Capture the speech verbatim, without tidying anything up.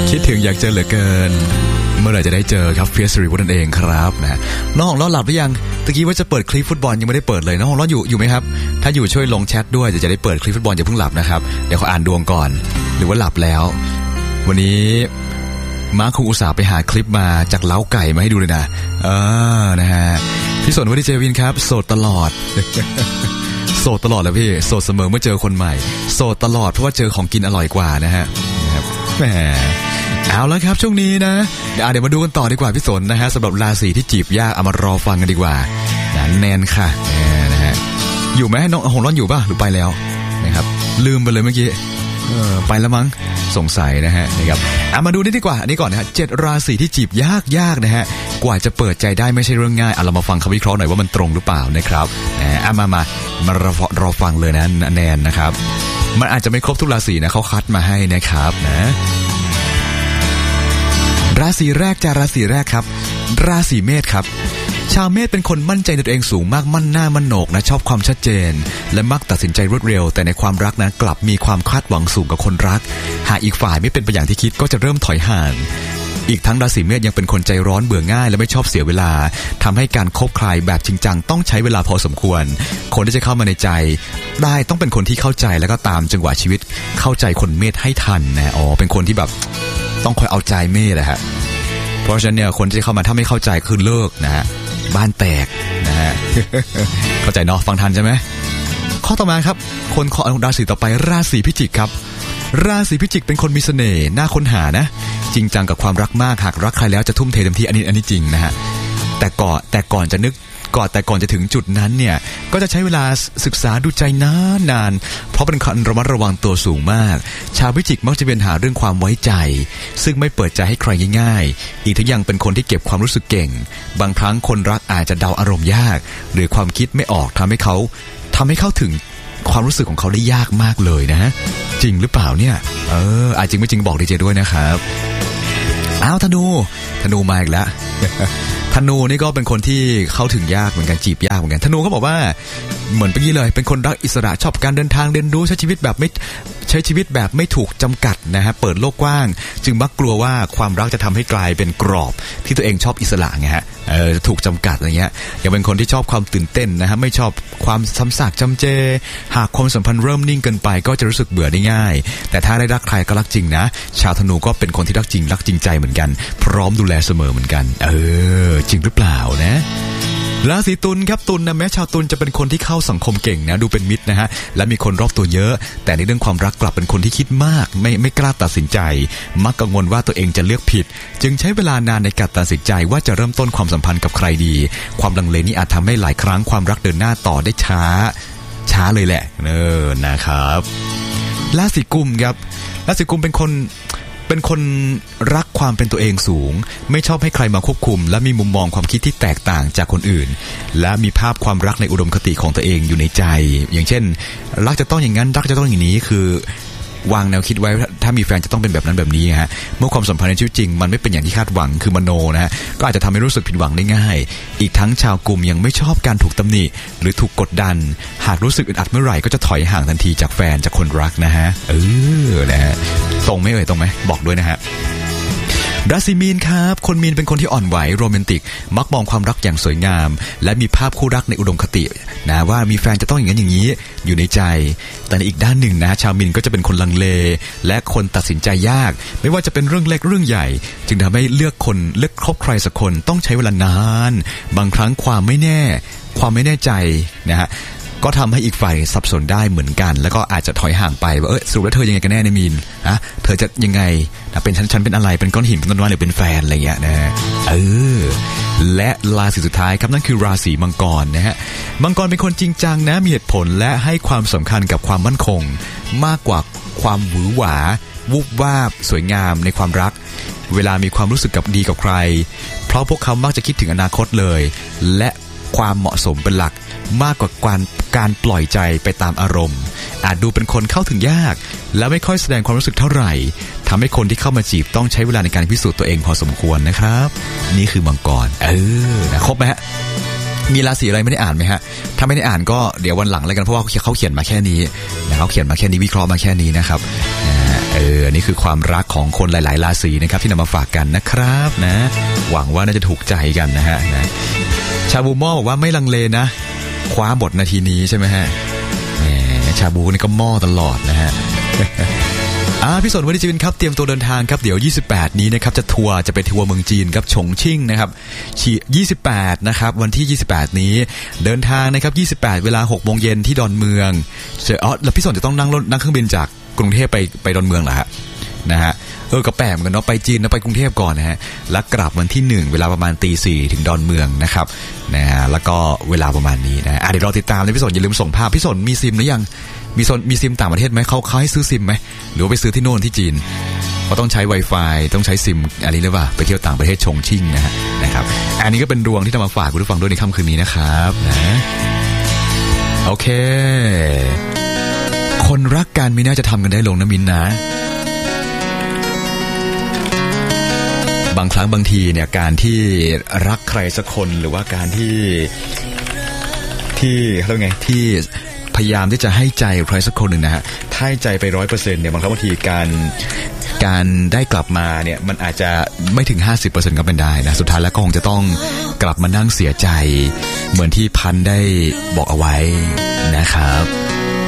คิดถึงอยากเจอเหลือเกินเมื่อไหร่จะได้เจอครับเฟียส Hollywood นั่นเองครับนะน้องของเราหลับหรือยังตะกี้ว่าจะเปิดคลิปฟุตบอลยังไม่ได้เปิดเลยน้องของเราอยู่อยู่ไหมครับถ้าอยู่ช่วยลงแชทด้วยจะจะได้เปิดคลิปฟุตบอลอย่าเพิ่งหลับนะครับเดี๋ยวขออ่านดวงก่อนหรือว่าหลับแล้ววันนี้มาร์คคงอุตส่าห์ไปหาคลิปมาจากเล้าไก่มาให้ดูเลยนะเออนะฮะพี่สนวัฒน์เจวินครับโสดตลอด โสดตลอดเลยพี่โสดเสมอเมื่อเจอคนใหม่โสดตลอดเพราะว่าเจอของกินอร่อยกว่านะฮะนะครับแหมเอาแล้วครับช่วงนี้นะเดี๋ยวเดี๋ยวมาดูกันต่อดีกว่าพี่สนนะฮะสำหรับราศีที่จีบยากเอามารอฟังกันดีกว่าแนนค่ะนะฮะอยู่ไหมน้องหงร้อนอยู่ป่ะหรือไปแล้วนะครับลืมไปเลยเมื่อกี้เออไปแล้วมั้งสงสัยนะฮะนะครับเอามาดูนี่ดีกว่าอันนี้ก่อนนะฮะเจ็ดราศีที่จีบยากยากนะฮะกว่าจะเปิดใจได้ไม่ใช่เรื่องง่ายเอาเรามาฟังคำวิเคราะห์หน่อยว่ามันตรงหรือเปล่านะครับเอามามามารอรอฟังเลยนะแนนนะครับมันอาจจะไม่ครบทุกราศีนะเขาคัดมาให้นะครับนะราศีแรกจะราศีแรกครับราศีเมษครับชาวเมษเป็นคนมั่นใจในตัวเองสูงมากมั่นหน้ามั่นโหนกนะชอบความชัดเจนและมักตัดสินใจรวดเร็วแต่ในความรักนะกลับมีความคาดหวังสูงกับคนรักหากอีกฝ่ายไม่เป็นไปอย่างที่คิดก็จะเริ่มถอยห่างอีกทั้งราศีเมษยังเป็นคนใจร้อนเบื่อง่ายและไม่ชอบเสียเวลาทำให้การคบใครแบบจริงจังต้องใช้เวลาพอสมควรคนที่จะเข้ามาในใจได้ต้องเป็นคนที่เข้าใจแล้วก็ตามจังหวะชีวิตเข้าใจคนเมษให้ทันนะอ๋อเป็นคนที่แบบต้องคอยเอาใจเมษแหละฮะเพราะฉะนั้นเนี่ยคนที่เข้ามาถ้าไม่เข้าใจคือเลิกนะฮะบ้านแตกนะฮะ เข้าใจเนาะฟังทันใช่ไหมข้อต่อมาครับคนขอราศีต่อไปราศีพิจิกครับราศีพิจิกเป็นคนมีเสน่ห์น่าค้นหานะจริงจังกับความรักมากหากรักใครแล้วจะทุ่มเทเต็มที่อันนี้อันนี้จริงนะฮะแต่ก่อนแต่ก่อนจะนึกก่อนแต่ก่อนจะถึงจุดนั้นเนี่ยก็จะใช้เวลาศึกษาดูใจนานนานเพราะเป็นคนระมัดระวังตัวสูงมากชาวพิจิกมักจะเป็นหาเรื่องความไว้ใจซึ่งไม่เปิดใจให้ใครง่ายๆอีกทั้งยังเป็นคนที่เก็บความรู้สึกเก่งบางครั้งคนรักอาจจะเดาอารมณ์ยากหรือความคิดไม่ออกทำให้เขาทำให้เข้าถึงความรู้สึกของเขาได้ยากมากเลยนะจริงหรือเปล่าเนี่ยเอออาจจริงไม่จริงบอกดีเจด้วยนะครับอ้าวธนูธนูมาอีกแล้วธนูนี่ก็เป็นคนที่เข้าถึงยากเหมือนกันจีบยากเหมือนกันธนูเขาบอกว่าเหมือนเมื่อกี้เลยเป็นคนรักอิสระชอบการเดินทางเรียนรู้ใช้ชีวิตแบบไม่ใช้ชีวิตแบบไม่ถูกจำกัดนะฮะเปิดโลกกว้างจึงมักกลัวว่าความรักจะทำให้กลายเป็นกรอบที่ตัวเองชอบอิสระไงฮะเออถูกจำกัดอะไรเงี้ยยังเป็นคนที่ชอบความตื่นเต้นนะฮะไม่ชอบความซ้ำซากจำเจหากความสัมพันธ์เริ่มนิ่งเกินไปก็จะรู้สึกเบื่อได้ง่ายแต่ถ้าได้รักใครก็รักจริงนะชาวธนูก็เป็นคนที่รักจริงรักจริงใจเหมือนกันพร้อมดูแลเสมอเหมือนกันเออจริงหรือเปล่านะราศีตุลครับตุลนะแม้ชาวตุลจะเป็นคนที่เข้าสังคมเก่งนะดูเป็นมิตรนะฮะและมีคนรอบตัวเยอะแต่ในเรื่องความรักกลับเป็นคนที่คิดมากไม่ไม่กล้าตัดสินใจมักกังวลว่าตัวเองจะเลือกผิดจึงใช้เวลานานในการตัดสินใจว่าจะเริ่มต้นความสัมพันธ์กับใครดีความลังเลนี้อาจทำให้หลายครั้งความรักเดินหน้าต่อได้ช้าช้าเลยแหละเออนะครับราศีกุมครับราศีกุมเป็นคนเป็นคนรักความเป็นตัวเองสูงไม่ชอบให้ใครมาควบคุมและมีมุมมองความคิดที่แตกต่างจากคนอื่นและมีภาพความรักในอุดมคติของตัวเองอยู่ในใจอย่างเช่นรักจะต้องอย่างนั้นรักจะต้องอย่างนี้คือวางแนวคิดไว้ถ้ามีแฟนจะต้องเป็นแบบนั้นแบบนี้ฮะเมื่อความสัมพันธ์ในชีวิตจริงมันไม่เป็นอย่างที่คาดหวังคือมโนนะฮะก็อาจจะทำให้รู้สึกผิดหวังได้ง่ายอีกทั้งชาวกุมยังไม่ชอบการถูกตำหนิหรือถูกกดดันหากรู้สึกอึดอัดเมื่อไหร่ก็จะถอยห่างทันทีจากแฟนจากคนรักนะฮะเออนะฮะตรงไหมเอ่ยตรงไหมบอกด้วยนะฮะราศีมีนครับคนมีนเป็นคนที่อ่อนไหวโรแมนติกมักมองความรักอย่างสวยงามและมีภาพคู่รักในอุดมคตินะว่ามีแฟนจะต้องอย่างนั้นอย่างนี้อยู่ในใจแต่ในอีกด้านหนึ่งนะชาวมีนก็จะเป็นคนลังเลและคนตัดสินใจยากไม่ว่าจะเป็นเรื่องเล็กเรื่องใหญ่จึงทำให้เลือกคนเลือกคบใครสักคนต้องใช้เวลานานบางครั้งความไม่แน่ความไม่แน่ใจนะฮะก็ทำให้อีกฝ่ายสับสนได้เหมือนกันแล้วก็อาจจะถอยห่างไปว่าเออสรุปแล้วเธอยังไงกันแน่ในมีนนะเธอจะยังไงนะเป็นฉันฉันเป็นอะไรเป็นก้อนหินเป็นต้นไม้หรือเป็นแฟนอะไรเงี้ยนะฮะเออและราศีสุดท้ายครับนั่นคือราศีมังกรนะฮะมังกรเป็นคนจริงจังนะมีเหตุผลและให้ความสำคัญกับความมั่นคงมากกว่าความหวือหวาวุบวาบสวยงามในความรักเวลามีความรู้สึกกับดีกับใครเพราะพวกเขามักจะคิดถึงอนาคตเลยและความเหมาะสมเป็นหลักมากกว่าการการปล่อยใจไปตามอารมณ์อาจดูเป็นคนเข้าถึงยากและไม่ค่อยแสดงความรู้สึกเท่าไหร่ทำให้คนที่เข้ามาจีบต้องใช้เวลาในการพิสูจน์ตัวเองพอสมควรนะครับนี่คือมังกรเออนะครบไหมฮะมีราศีอะไรไม่ได้อ่านไหมฮะถ้าไม่ได้อ่านก็เดี๋ยววันหลังแล้วกันเพราะว่าเขาเขียนมาแค่นี้นะเขาเขียนมาแค่นี้วิเคราะห์มาแค่นี้นะครับเออนี่คือความรักของคนหลายๆราศีนะครับที่นำมาฝากกันนะครับนะหวังว่าน่าจะถูกใจกันนะฮะนะชาบูหม้อบอกว่าไม่ลังเลนะคว้าบทนาทีนี้ใช่ไหมฮะแหมชาบูนี่ก็หม้อตลอดนะฮะอ่าพี่สนวันนี้จีนครับเตรียมตัวเดินทางครับเดี๋ยวยี่สิบแปดนี้นะครับจะทัวร์จะไปทัวร์เมืองจีนครับฉงชิ่งนะครับยี่สิบแปดนะครับวันที่ยี่สิบแปดนี้เดินทางนะครับยี่สิบแปดเวลา หกโมงเย็นที่ดอนเมืองเจออ๋อแล้วพี่สนจะต้องนั่งรถนั่งเครื่องบินจากกรุงเทพไปไปดอนเมืองเหรอฮะนะฮะเออก็แปลกเหมือนกันเนาะไปจีนแล้วไปกรุงเทพก่อนนะฮะแล้วกลับวันที่หนึ่งเวลาประมาณตีสี่ถึงดอนเมืองนะครับนะฮะแล้วก็เวลาประมาณนี้นะอ่ะเดี๋ยวรอติดตามนะพี่สนอย่าลืมส่งภาพพี่สนมีซิมหรือยังมีซนมีซิมต่างประเทศไหมเขาเขาให้ซื้อซิมไหมหรือว่าไปซื้อที่โน่นที่จีนเขาต้องใช้ Wi-Fi ต้องใช้ซิมอะไรหรือเปล่าไปเที่ยวต่างประเทศชงชิ่งนะฮะนะครับอันนี้ก็เป็นดวงที่จะมาฝากคุณผู้ฟังด้วยในค่ำคืนนี้นะครับนะโอเคคนรักกันไม่น่าจะทำกันได้ลงนะมินนะบางครั้งบางทีเนี่ยการที่รักใครสักคนหรือว่าการที่ที่เขาเรียกไงที่พยายามที่จะให้ใจใครสักคนหนึ่งนะฮะถ้าให้ใจไปร้อยเปอร์เซ็นต์เนี่ยบางครั้งบางทีการการได้กลับมาเนี่ยมันอาจจะไม่ถึง ห้าสิบเปอร์เซ็นต์ ก็เป็นได้นะสุดท้ายแล้วก็คงจะต้องกลับมานั่งเสียใจเหมือนที่พันได้บอกเอาไว้นะครับ